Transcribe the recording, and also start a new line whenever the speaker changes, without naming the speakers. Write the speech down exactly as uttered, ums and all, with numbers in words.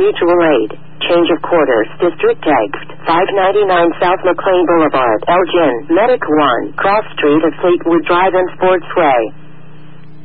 Mutual Aid. Change of quarters. District text. five ninety-nine South McLean Boulevard. Elgin. Medic one. Cross Street of Fleetwood Drive and Sportsway.